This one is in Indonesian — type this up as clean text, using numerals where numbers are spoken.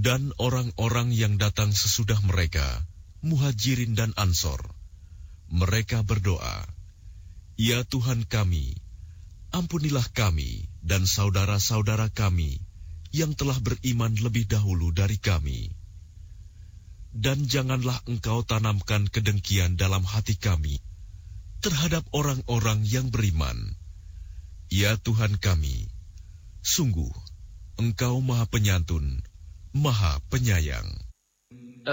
Dan orang-orang yang datang sesudah mereka, Muhajirin dan Ansor, mereka berdoa, "Ya Tuhan kami, ampunilah kami dan saudara-saudara kami yang telah beriman lebih dahulu dari kami. Dan janganlah Engkau tanamkan kedengkian dalam hati kami terhadap orang-orang yang beriman. Ya Tuhan kami, sungguh Engkau Maha Penyantun, Maha Penyayang."